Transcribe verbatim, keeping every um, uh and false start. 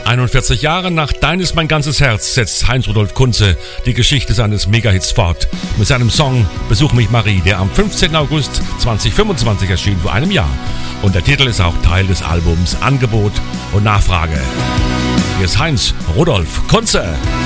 einundvierzig Jahre nach Dein ist mein ganzes Herz setzt Heinz-Rudolf Kunze die Geschichte seines Megahits fort mit seinem Song Besuch mich Marie, der am fünfzehnten August zweitausendfünfundzwanzig erschien, vor einem Jahr. Und der Titel ist auch Teil des Albums Angebot und Nachfrage. Hier ist Heinz-Rudolf Kunze.